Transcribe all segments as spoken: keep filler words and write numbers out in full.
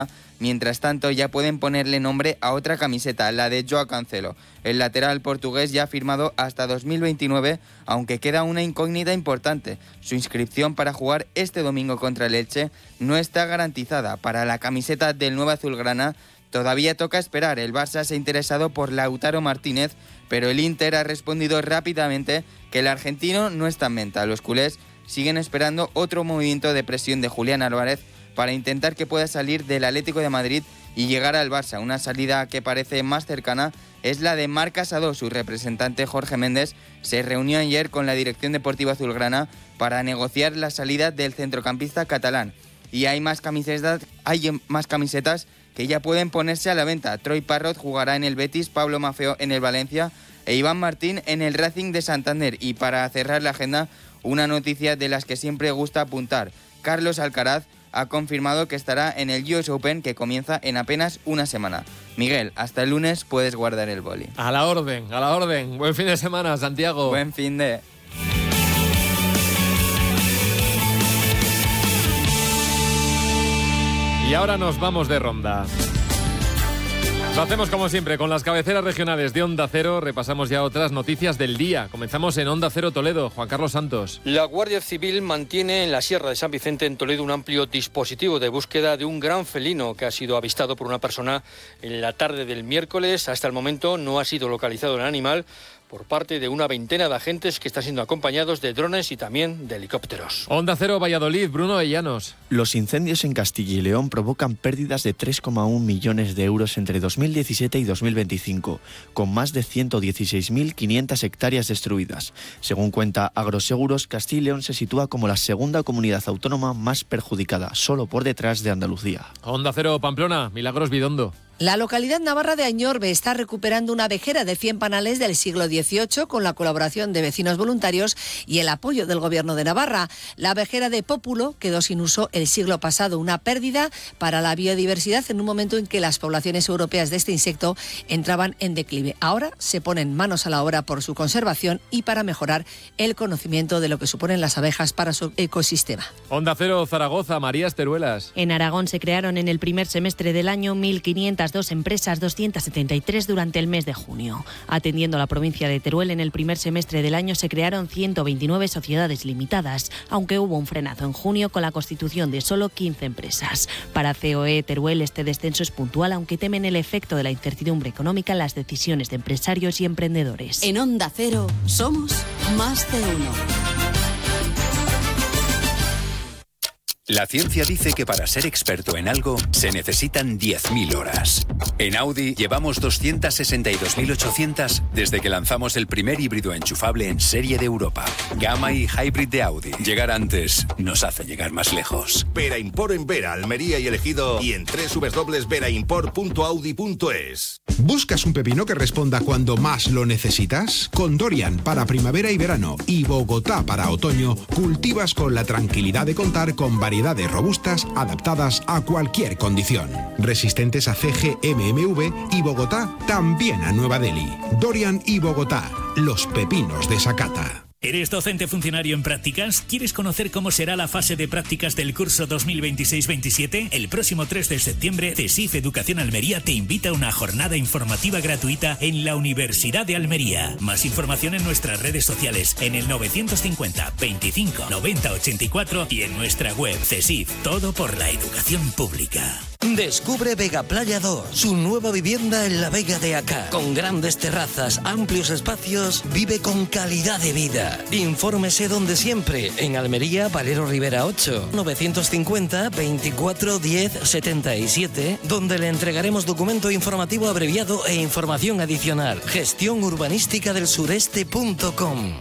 Mientras tanto, ya pueden ponerle nombre a otra camiseta, la de Joao Cancelo. El lateral portugués ya ha firmado hasta dos mil veintinueve, aunque queda una incógnita importante. Su inscripción para jugar este domingo contra el Elche no está garantizada. Para la camiseta del nuevo azulgrana todavía toca esperar. El Barça se ha interesado por Lautaro Martínez, pero el Inter ha respondido rápidamente que el argentino no está en venta. Los culés siguen esperando otro movimiento de presión de Julián Álvarez para intentar que pueda salir del Atlético de Madrid y llegar al Barça. Una salida que parece más cercana es la de Marc Casado. Su representante Jorge Méndez se reunió ayer con la dirección deportiva azulgrana para negociar la salida del centrocampista catalán. Y hay más camisetas, hay más camisetas que ya pueden ponerse a la venta. Troy Parrott jugará en el Betis, Pablo Maffeo en el Valencia e Iván Martín en el Racing de Santander. Y para cerrar la agenda, una noticia de las que siempre gusta apuntar. Carlos Alcaraz ha confirmado que estará en el U S Open, que comienza en apenas una semana. Miguel, hasta el lunes puedes guardar el boli. A la orden, a la orden. Buen fin de semana, Santiago. Buen fin de... Y ahora nos vamos de ronda. Lo hacemos como siempre con las cabeceras regionales de Onda Cero. Repasamos ya otras noticias del día. Comenzamos en Onda Cero Toledo. Juan Carlos Santos. La Guardia Civil mantiene en la Sierra de San Vicente, en Toledo, un amplio dispositivo de búsqueda de un gran felino que ha sido avistado por una persona en la tarde del miércoles. Hasta el momento no ha sido localizado el animal por parte de una veintena de agentes que están siendo acompañados de drones y también de helicópteros. Onda Cero Valladolid, Bruno Ellanos. Los incendios en Castilla y León provocan pérdidas de tres coma uno millones de euros entre dos mil diecisiete y dos mil veinticinco, con más de ciento dieciséis mil quinientas hectáreas destruidas. Según cuenta Agroseguros, Castilla y León se sitúa como la segunda comunidad autónoma más perjudicada, solo por detrás de Andalucía. Onda Cero Pamplona, Milagros Bidondo. La localidad navarra de Añorbe está recuperando una vejera de cien panales del siglo dieciocho con la colaboración de vecinos voluntarios y el apoyo del Gobierno de Navarra. La vejera de Pópulo quedó sin uso el siglo pasado, una pérdida para la biodiversidad en un momento en que las poblaciones europeas de este insecto entraban en declive. Ahora se ponen manos a la obra por su conservación y para mejorar el conocimiento de lo que suponen las abejas para su ecosistema. Onda Cero Zaragoza, María Esteruelas. En Aragón se crearon en el primer semestre del año mil quinientas dos empresas, doscientas setenta y tres durante el mes de junio. Atendiendo a la provincia de Teruel, en el primer semestre del año se crearon ciento veintinueve sociedades limitadas, aunque hubo un frenazo en junio con la constitución de solo quince empresas. Para C O E Teruel este descenso es puntual, aunque temen el efecto de la incertidumbre económica en las decisiones de empresarios y emprendedores. En Onda Cero somos más de uno. La ciencia dice que para ser experto en algo se necesitan diez mil horas. En Audi llevamos doscientas sesenta y dos mil ochocientas desde que lanzamos el primer híbrido enchufable en serie de Europa. Gamma y Hybrid de Audi. Llegar antes nos hace llegar más lejos. Vera Import en Vera, Almería y Ejido y en doble u doble u doble u punto vera import punto audi punto es. ¿Buscas un pepino que responda cuando más lo necesitas? Con Dorian para primavera y verano y Bogotá para otoño, cultivas con la tranquilidad de contar con variedades robustas adaptadas a cualquier condición. Resistentes a C G M M V y Bogotá también a Nueva Delhi. Dorian y Bogotá, los pepinos de Sakata. ¿Eres docente funcionario en prácticas? ¿Quieres conocer cómo será la fase de prácticas del curso dos mil veintiséis veintisiete? El próximo tres de septiembre, CESIF Educación Almería te invita a una jornada informativa gratuita en la Universidad de Almería. Más información en nuestras redes sociales, en el novecientos cincuenta veinticinco noventa ochenta y cuatro y en nuestra web. CESIF, todo por la educación pública. Descubre Vega Playa dos, su nueva vivienda en la Vega de Acá. Con grandes terrazas, amplios espacios, vive con calidad de vida. Infórmese donde siempre, en Almería, Valero Rivera ocho, novecientos cincuenta veinticuatro diez setenta y siete, donde le entregaremos documento informativo abreviado e información adicional. Gestión urbanística del sureste punto com.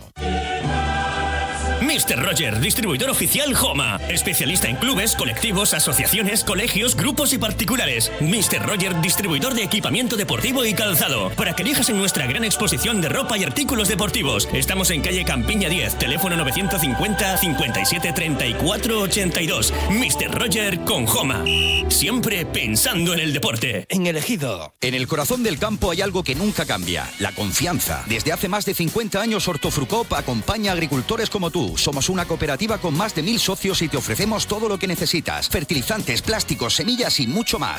míster Roger, distribuidor oficial Joma. Especialista en clubes, colectivos, asociaciones, colegios, grupos y particulares. míster Roger, distribuidor de equipamiento deportivo y calzado. Para que elijas en nuestra gran exposición de ropa y artículos deportivos. Estamos en calle Campiña diez, teléfono novecientos cincuenta cincuenta y siete treinta y cuatro ochenta y dos. míster Roger con Joma. Siempre pensando en el deporte. En el Ejido. En el corazón del campo hay algo que nunca cambia. La confianza. Desde hace más de cincuenta años Hortofrucop acompaña a agricultores como tú, Somos una cooperativa con más de mil socios y te ofrecemos todo lo que necesitas. Fertilizantes, plásticos, semillas y mucho más.